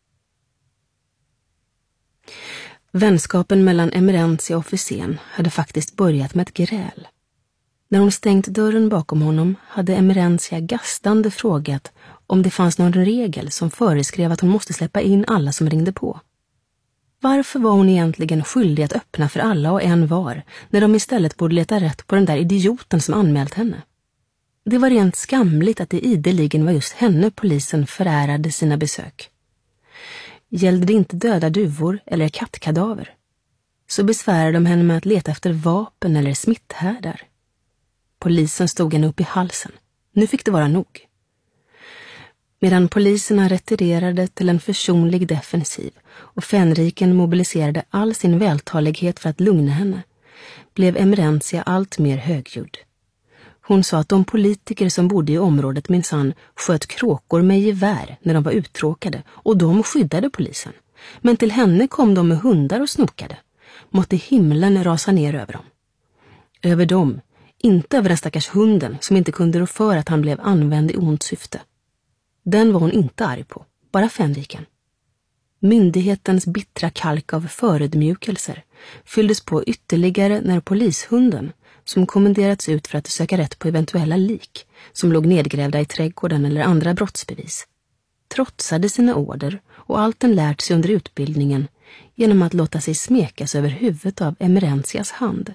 Vänskapen mellan Emerentia och officeren hade faktiskt börjat med ett gräl. När hon stängt dörren bakom honom hade Emerentia gastande frågat om det fanns någon regel som föreskrev att hon måste släppa in alla som ringde på. Varför var hon egentligen skyldig att öppna för alla och en var, när de istället borde leta rätt på den där idioten som anmält henne? Det var rent skamligt att det ideligen var just henne polisen förärade sina besök. Gällde det inte döda duvor eller kattkadaver, så besvärade de henne med att leta efter vapen eller smitthärdar. Polisen stod henne upp i halsen. Nu fick det vara nog. Medan poliserna retirerade till en försonlig defensiv och Fänriken mobiliserade all sin vältalighet för att lugna henne, blev Emerentia allt mer högljudd. Hon sa att de politiker som bodde i området minsann sköt kråkor med gevär när de var uttråkade, och de skyddade polisen. Men till henne kom de med hundar och snokade. Måtte himlen rasa ner över dem. Över dem, inte över den stackars hunden som inte kunde rå för att han blev använd i ont syfte. Den var hon inte arg på, bara Fänriken. Myndighetens bittra kalk av förödmjukelser fylldes på ytterligare när polishunden, som kommenderats ut för att söka rätt på eventuella lik som låg nedgrävda i trädgården eller andra brottsbevis, trotsade sina order och allt den lärt sig under utbildningen genom att låta sig smekas över huvudet av Emerentias hand.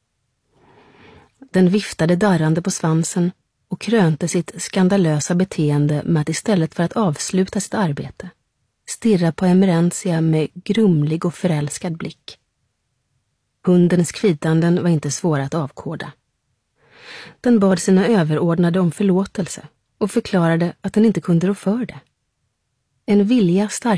Den viftade darrande på svansen och krönte sitt skandalösa beteende med att istället för att avsluta sitt arbete stirra på Emerentia med grumlig och förälskad blick. Hundens kvitanden var inte svåra att avkoda. Den bad sina överordnade om förlåtelse och förklarade att den inte kunde rå för det. En vilja stark